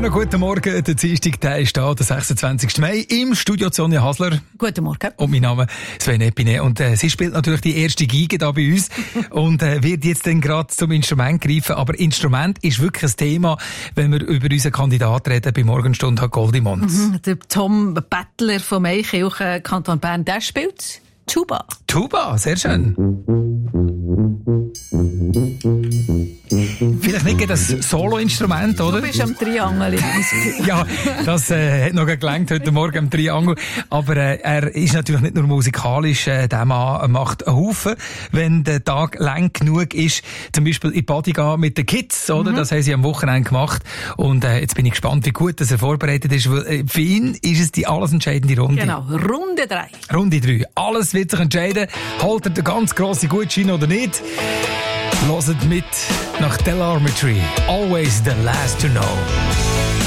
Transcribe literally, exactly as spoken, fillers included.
noch guten Morgen. Der Dienstag, der ist da, der sechsundzwanzigsten Mai. Im Studio Sonja Hasler. Guten Morgen. Und mein Name ist Sven Epine. Und äh, sie spielt natürlich die erste Geige da bei uns und äh, wird jetzt dann gerade zum Instrument greifen. Aber Instrument ist wirklich ein Thema, wenn wir über unseren Kandidaten reden bei Morgenstunde Goldimons. Mhm, der Tom Bettler von Maikirchen, Kanton Bern, der spielt Tuba. Tuba, sehr schön. Vielleicht nicht das Solo-Instrument, oder? Du bist am Triangel. Ja, das äh, hat noch gelangt heute Morgen am Triangel. Aber äh, er ist natürlich nicht nur musikalisch. Äh, der Mann macht einen Haufen, wenn der Tag lang genug ist. Zum Beispiel in die Party gehen mit den Kids, oder? Mhm. Das haben sie am Wochenende gemacht. Und äh, jetzt bin ich gespannt, wie gut dass er vorbereitet ist. Weil, äh, für ihn ist es die alles entscheidende Runde. Genau, Runde drei. Runde drei. Alles wird sich entscheiden. Holt er den ganz grossen Gutschein oder nicht? Hört mit nach Del Armitry. Always the last to know.